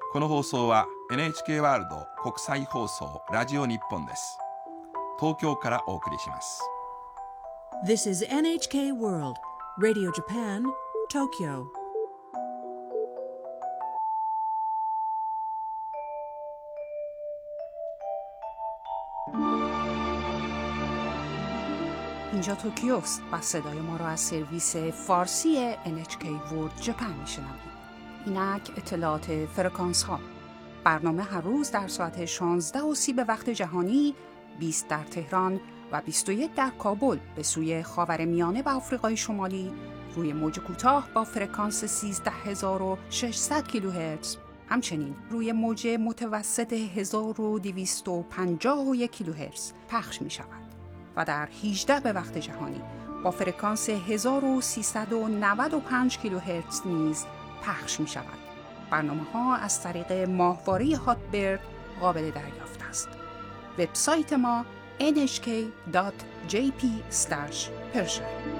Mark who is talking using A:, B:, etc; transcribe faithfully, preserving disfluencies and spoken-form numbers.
A: この放送は エヌエイチケー ワールド国際放送ラジオ日本です。東京からお送りします。
B: This is エヌエイチケー World Radio Japan, Tokyo.
C: اینجا توکیوست و صدای ما را از سرویس فارسی ان اچ کی World Japan میشنوید. اینک اطلاعات فرکانس ها. برنامه هر روز در ساعت شانزده و سی به وقت جهانی، بیست در تهران و بیست و یک در کابل به سوی خاورمیانه و آفریقای شمالی روی موج کوتاه با فرکانس سیزده هزار و ششصد کیلوهرتز، همچنین روی موج متوسط هزار و دویست و پنجاه و یک کیلوهرتز پخش می شود و در هجده به وقت جهانی با فرکانس هزار و سیصد و نود و پنج کیلوهرتز نیز پخش می شود. برنامه ها از طریق ماهواره هاتبرد قابل دریافت است. وبسایت ما ان اچ کی دات جی پی اسلش پرشن